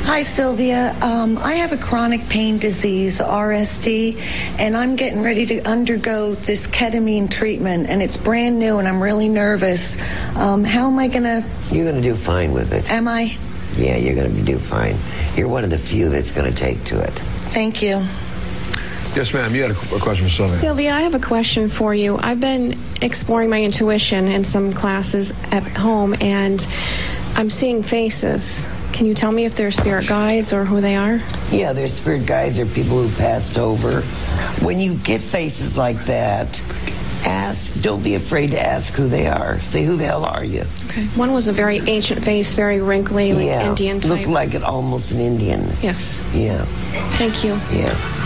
Hi, Sylvia. I have a chronic pain disease, RSD, and I'm getting ready to undergo this ketamine treatment, and it's brand new, and I'm really nervous. How am I going to... You're going to do fine with it. Am I? Yeah, you're going to do fine. You're one of the few that's going to take to it. Thank you. Yes, ma'am. You had a question for Sylvia. Sylvia, I have a question for you. I've been exploring my intuition in some classes at home, and I'm seeing faces. Can you tell me if they're spirit guides or who they are? Yeah, they're spirit guides or people who passed over. When you get faces like that, don't be afraid to ask who they are. Say, who the hell are you? Okay. One was a very ancient face, very wrinkly, like Indian type. Looked like almost an Indian. Yes. Yeah. Thank you. Yeah.